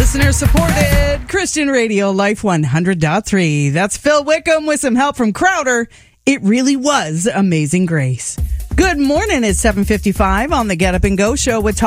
Listener supported Christian Radio Life 100.3. That's Phil Wickham with some help from Crowder. It really was Amazing Grace. Good morning. It's 7:55 on the Get Up and Go show with Tom.